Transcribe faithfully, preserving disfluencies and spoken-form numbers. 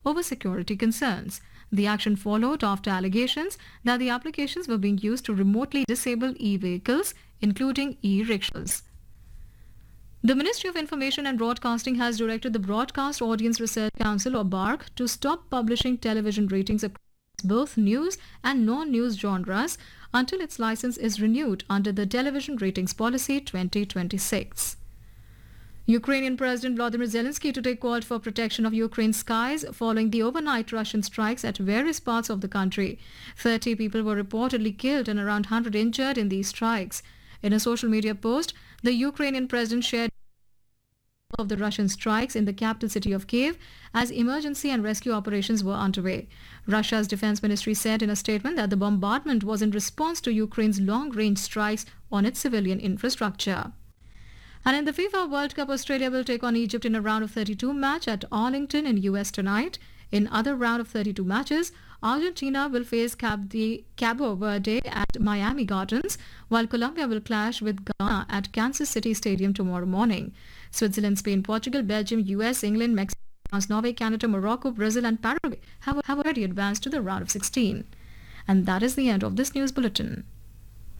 over security concerns. The action followed after allegations that the applications were being used to remotely disable e-vehicles, including e-rickshaws. The Ministry of Information and Broadcasting has directed the Broadcast Audience Research Council, or B A R C, to stop publishing television ratings across both news and non-news genres until its license is renewed under the Television Ratings Policy twenty twenty-six. Ukrainian President Vladimir Zelensky today called for protection of Ukraine's skies following the overnight Russian strikes at various parts of the country. thirty people were reportedly killed and around one hundred injured in these strikes. In a social media post, the Ukrainian president shared of the Russian strikes in the capital city of Kiev as emergency and rescue operations were underway. Russia's defense ministry said in a statement that the bombardment was in response to Ukraine's long-range strikes on its civilian infrastructure. And in the FIFA World Cup, Australia will take on Egypt in a round of thirty-two match at Arlington in U S tonight. In other round of thirty-two matches, Argentina will face Cabo Verde at Miami Gardens, while Colombia will clash with Ghana at Kansas City Stadium tomorrow morning. Switzerland, Spain, Portugal, Belgium, U S, England, Mexico, France, Norway, Canada, Morocco, Brazil and Paraguay have, have already advanced to the round of sixteen. And that is the end of this news bulletin.